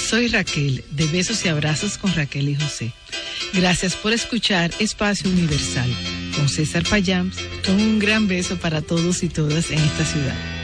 Soy Raquel, de Besos y Abrazos con Raquel y José. Gracias por escuchar Espacio Universal con César Payams, con un gran beso para todos y todas en esta ciudad.